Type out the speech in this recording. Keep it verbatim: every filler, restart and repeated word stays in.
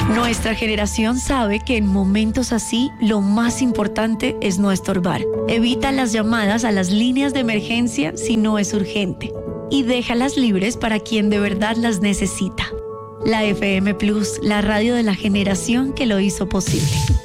Nuestra generación sabe que en momentos así lo más importante es no estorbar. Evita las llamadas a las líneas de emergencia si no es urgente y déjalas libres para quien de verdad las necesita. La F M Plus, la radio de la generación que lo hizo posible.